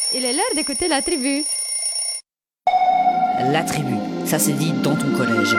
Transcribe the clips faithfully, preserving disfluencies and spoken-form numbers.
Il est l'heure d'écouter la tribu. La tribu, ça c'est dit dans ton collège.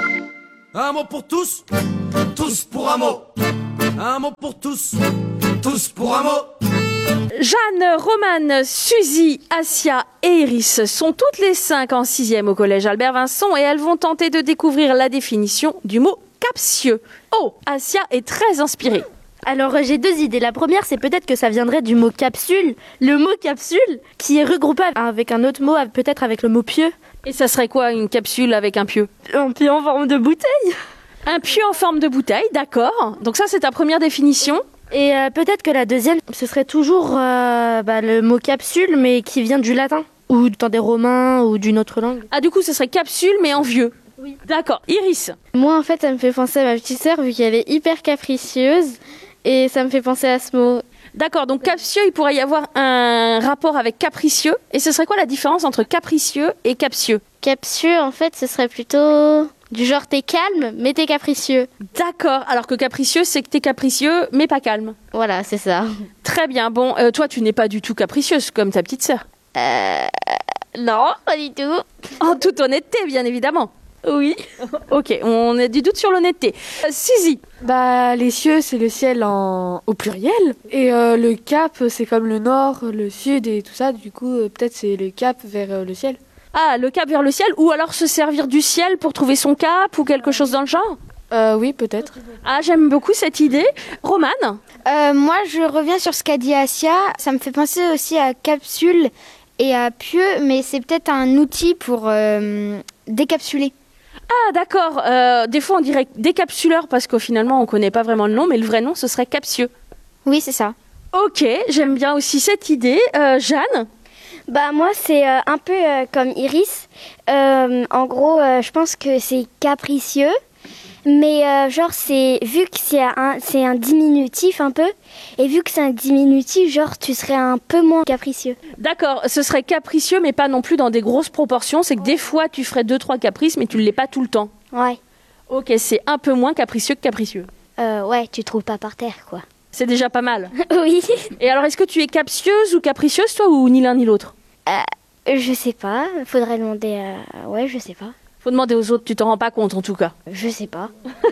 Un mot pour tous, tous pour un mot. Un mot pour tous, tous pour un mot. Jeanne, Romane, Suzy, Asia et Iris sont toutes les cinq en sixième au collège Albert Vincent et elles vont tenter de découvrir la définition du mot captieux. Oh, Asia est très inspirée. Alors j'ai deux idées. La première, c'est peut-être que ça viendrait du mot capsule. Le mot capsule qui est regroupé avec un autre mot, peut-être avec le mot pieu. Et ça serait quoi une capsule avec un pieu? Un pieu en forme de bouteille. Un pieu en forme de bouteille, d'accord. Donc ça c'est ta première définition. Et euh, peut-être que la deuxième, ce serait toujours euh, bah, le mot capsule, mais qui vient du latin. Ou du temps des Romains, ou d'une autre langue. Ah, du coup, ce serait capsule, mais en vieux. Oui. D'accord. Iris? Moi, en fait, ça me fait penser à ma petite sœur, vu qu'elle est hyper capricieuse. Et ça me fait penser à ce mot. D'accord, donc captieux, il pourrait y avoir un rapport avec capricieux. Et ce serait quoi la différence entre capricieux et captieux? Captieux, en fait, ce serait plutôt du genre t'es calme, mais t'es capricieux. D'accord, alors que capricieux, c'est que t'es capricieux, mais pas calme. Voilà, c'est ça. Très bien, bon, euh, toi, tu n'es pas du tout capricieuse, comme ta petite sœur. Euh... Non, pas du tout. En toute honnêteté, bien évidemment. Oui. Ok, on a du doute sur l'honnêteté. Euh, Suzy? Bah, les cieux, c'est le ciel en... au pluriel. Et euh, le cap, c'est comme le nord, le sud et tout ça. Du coup, euh, peut-être c'est le cap vers euh, le ciel. Ah, le cap vers le ciel, ou alors se servir du ciel pour trouver son cap, ou quelque chose dans le genre? Euh, oui, peut-être. Ah, j'aime beaucoup cette idée. Romane? euh, Moi, je reviens sur ce qu'a dit Asia. Ça me fait penser aussi à capsule et à pieu, mais c'est peut-être un outil pour euh, décapsuler. Ah, d'accord. Euh, des fois, on dirait décapsuleur parce qu'au finalement, on connaît pas vraiment le nom, mais le vrai nom, ce serait captieux. Oui, c'est ça. Ok, j'aime bien aussi cette idée. Euh, Jeanne? Bah moi c'est euh, un peu euh, comme Iris. Euh, en gros, euh, je pense que c'est capricieux, mais euh, genre c'est vu que c'est un c'est un diminutif un peu, et vu que c'est un diminutif, genre tu serais un peu moins capricieux. D'accord, ce serait capricieux, mais pas non plus dans des grosses proportions. C'est que des fois tu ferais deux trois caprices, mais tu ne l'es pas tout le temps. Ouais. Ok, c'est un peu moins capricieux que capricieux. Euh, ouais, tu trouves pas par terre quoi. C'est déjà pas mal. Oui. Et alors, est-ce que tu es captieuse ou capricieuse, toi, ou ni l'un ni l'autre? euh, Je sais pas. Faudrait demander à... Ouais, je sais pas. Faut demander aux autres, tu t'en rends pas compte, en tout cas. Je sais pas.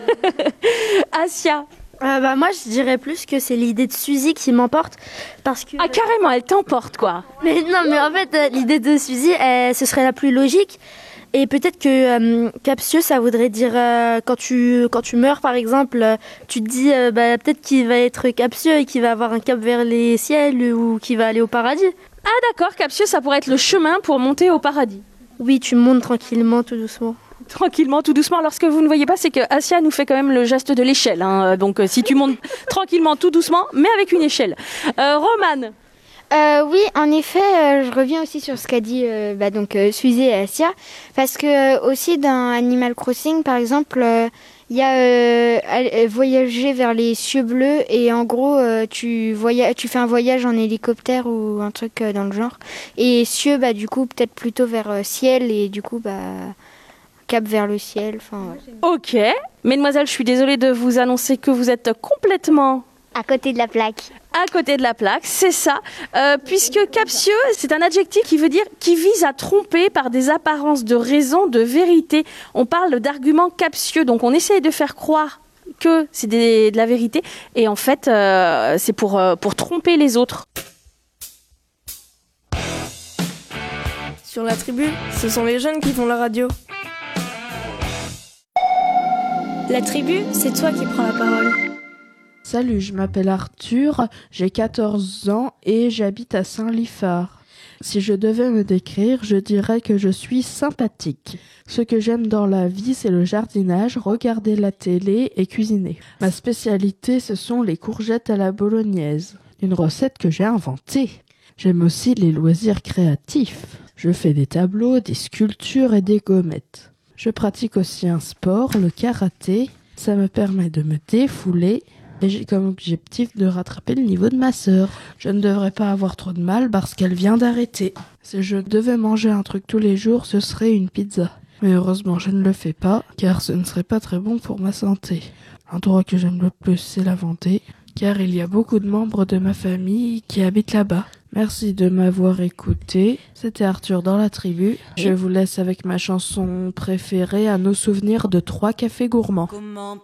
Asia? euh, bah, Moi, je dirais plus que c'est l'idée de Suzy qui m'emporte. Parce que... Ah, carrément, elle t'emporte, quoi. Mais non, mais en fait, euh, l'idée de Suzy, euh, ce serait la plus logique. Et peut-être que euh, captieux, ça voudrait dire euh, quand tu quand tu meurs par exemple, euh, tu te dis euh, bah, peut-être qu'il va être captieux et qu'il va avoir un cap vers les ciels ou qu'il va aller au paradis. Ah d'accord, captieux, ça pourrait être le chemin pour monter au paradis. Oui, tu montes tranquillement, tout doucement. Tranquillement, tout doucement. Alors ce que vous ne voyez pas, c'est que Asia nous fait quand même le geste de l'échelle. Hein. Donc euh, si tu montes tranquillement, tout doucement, mais avec une échelle. Euh, Romane? Euh, oui, en effet, euh, je reviens aussi sur ce qu'a dit euh, bah, donc euh, Suzy et Asia, parce que euh, aussi dans Animal Crossing, par exemple, il euh, y a euh, voyager vers les cieux bleus et en gros, euh, tu voya- tu fais un voyage en hélicoptère ou un truc euh, dans le genre. Et cieux, bah du coup, peut-être plutôt vers euh, ciel et du coup, bah cap vers le ciel. Enfin. Ouais. Ok, mesdemoiselles, je suis désolée de vous annoncer que vous êtes complètement à côté de la plaque. À côté de la plaque, c'est ça. Euh, puisque captieux, c'est un adjectif qui veut dire qui vise à tromper par des apparences de raison, de vérité. On parle d'arguments captieux, donc on essaye de faire croire que c'est des, de la vérité, et en fait, euh, c'est pour, euh, pour tromper les autres. Sur la tribu, ce sont les jeunes qui font la radio. La tribu, c'est toi qui prends la parole. Salut, je m'appelle Arthur, j'ai quatorze ans et j'habite à Saint-Liphard. Si je devais me décrire, je dirais que je suis sympathique. Ce que j'aime dans la vie, c'est le jardinage, regarder la télé et cuisiner. Ma spécialité, ce sont les courgettes à la bolognaise, une recette que j'ai inventée. J'aime aussi les loisirs créatifs. Je fais des tableaux, des sculptures et des gommettes. Je pratique aussi un sport, le karaté. Ça me permet de me défouler. Et j'ai comme objectif de rattraper le niveau de ma sœur. Je ne devrais pas avoir trop de mal parce qu'elle vient d'arrêter. Si je devais manger un truc tous les jours, ce serait une pizza. Mais heureusement, je ne le fais pas, car ce ne serait pas très bon pour ma santé. L'endroit que j'aime le plus, c'est la Vendée, car il y a beaucoup de membres de ma famille qui habitent là-bas. Merci de m'avoir écouté. C'était Arthur dans la tribu. Je vous laisse avec ma chanson préférée, À nos souvenirs de Trois Cafés Gourmands. Comment